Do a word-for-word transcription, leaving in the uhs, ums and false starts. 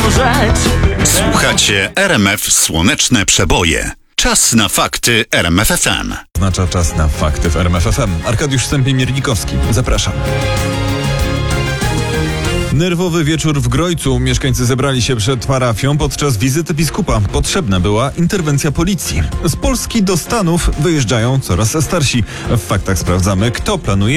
rzecz. Słuchacie R M F Słoneczne Przeboje. Czas na fakty R M F F M. Oznacza czas na fakty w R M F F M. Arkadiusz Stępień-Miernikowski. Zapraszam. Nerwowy wieczór w Grojcu. Mieszkańcy zebrali się przed parafią podczas wizyty biskupa. Potrzebna była interwencja policji. Z Polski do Stanów wyjeżdżają coraz starsi. W faktach sprawdzamy, kto planuje